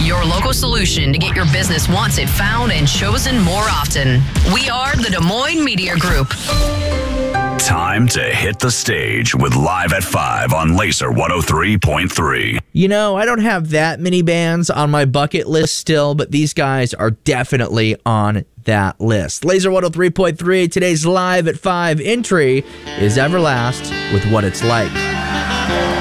your local solution to get your business wanted, found, and chosen more often. We are the Des Moines Media Group. Time to hit the stage with Live at 5 on Laser 103.3. You know, I don't have that many bands on my bucket list still, but these guys are definitely on that list. Laser 103.3, today's Live at 5 entry is Everlast with What It's Like.